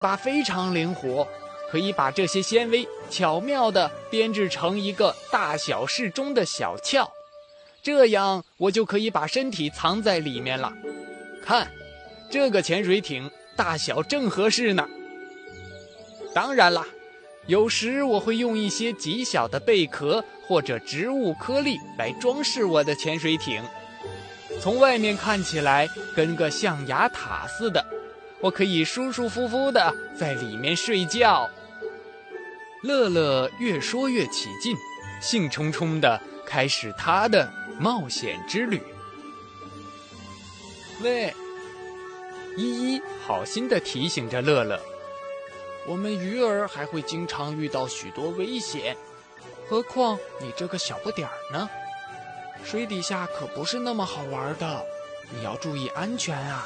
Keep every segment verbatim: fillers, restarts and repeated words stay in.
把非常灵活，可以把这些纤维巧妙地编制成一个大小适中的小鞘，这样我就可以把身体藏在里面了。看，这个潜水艇大小正合适呢。当然啦，有时我会用一些极小的贝壳或者植物颗粒来装饰我的潜水艇，从外面看起来跟个象牙塔似的，我可以舒舒服服地在里面睡觉。乐乐越说越起劲，兴冲冲地开始他的冒险之旅。喂，依依好心地提醒着乐乐，我们鱼儿还会经常遇到许多危险，何况你这个小不点儿呢？水底下可不是那么好玩的，你要注意安全啊！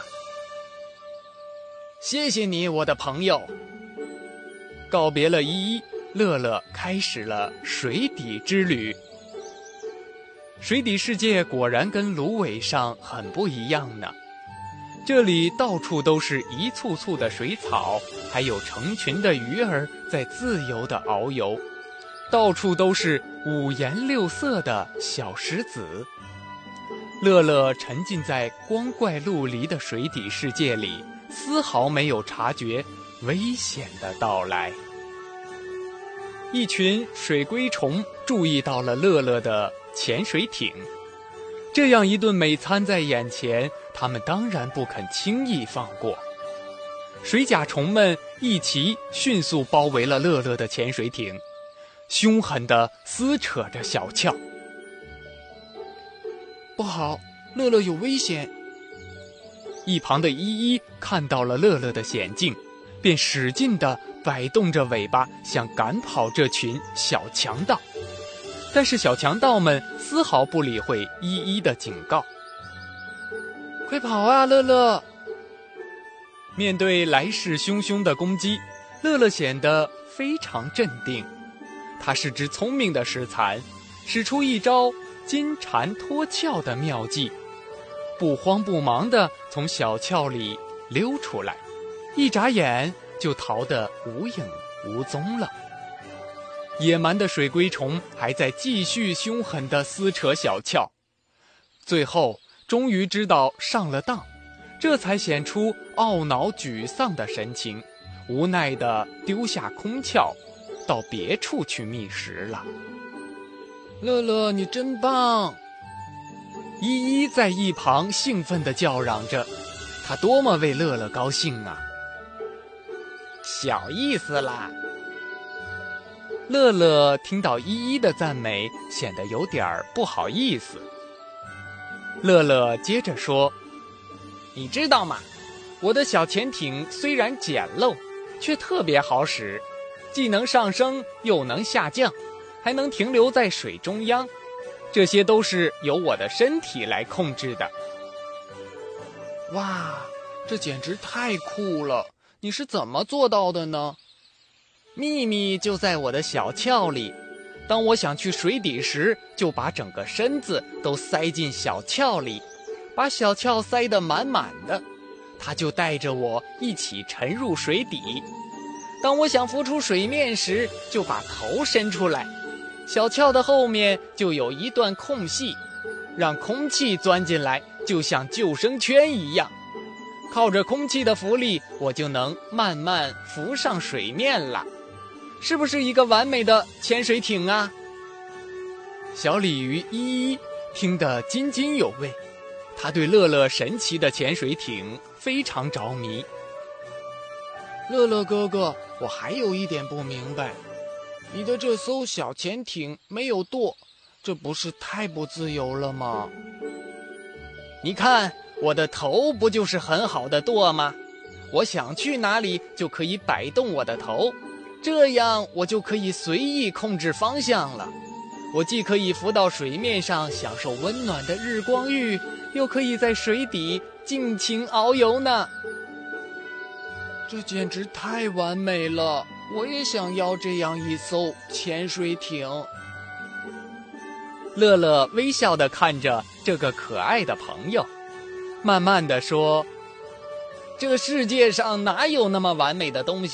谢谢你，我的朋友。告别了依依，乐乐开始了水底之旅。水底世界果然跟芦苇上很不一样呢。这里到处都是一簇簇的水草，还有成群的鱼儿在自由地遨游，到处都是五颜六色的小石子。乐乐沉浸在光怪陆离的水底世界里，丝毫没有察觉危险的到来。一群水龟虫注意到了乐乐的潜水艇，这样一顿美餐在眼前，他们当然不肯轻易放过。水甲虫们一齐迅速包围了乐乐的潜水艇，凶狠地撕扯着小鞘。不好，乐乐有危险！一旁的依依看到了乐乐的险境，便使劲地摆动着尾巴，想赶跑这群小强盗。但是小强盗们丝毫不理会依依的警告。快跑啊，乐乐！面对来势汹汹的攻击，乐乐显得非常镇定。他是只聪明的石蚕，使出一招金蝉脱壳的妙计，不慌不忙地从小鞘里溜出来，一眨眼就逃得无影无踪了。野蛮的水龟虫还在继续凶狠地撕扯小鞘，最后终于知道上了当，这才显出懊恼沮丧的神情，无奈地丢下空鞘，到别处去觅食了。乐乐，你真棒！依依在一旁兴奋地叫嚷着，她多么为乐乐高兴啊！小意思啦。乐乐听到依依的赞美，显得有点不好意思。乐乐接着说，你知道吗，我的小潜艇虽然简陋，却特别好使，既能上升又能下降，还能停留在水中央，这些都是由我的身体来控制的。哇，这简直太酷了！你是怎么做到的呢？秘密就在我的小鞘里，当我想去水底时，就把整个身子都塞进小鞘里，把小鞘塞得满满的，它就带着我一起沉入水底。当我想浮出水面时，就把头伸出来，小鞘的后面就有一段空隙，让空气钻进来，就像救生圈一样。靠着空气的浮力，我就能慢慢浮上水面了。是不是一个完美的潜水艇啊？小鲤鱼依依听得津津有味，他对乐乐神奇的潜水艇非常着迷。乐乐哥哥，我还有一点不明白，你的这艘小潜艇没有舵，这不是太不自由了吗？你看，我的头不就是很好的舵吗？我想去哪里就可以摆动我的头，这样我就可以随意控制方向了。我既可以浮到水面上享受温暖的日光浴，又可以在水底尽情遨游呢。这简直太完美了，我也想要这样一艘潜水艇。乐乐微笑地看着这个可爱的朋友，慢慢地说， 这个世界上哪有那么完美的东西？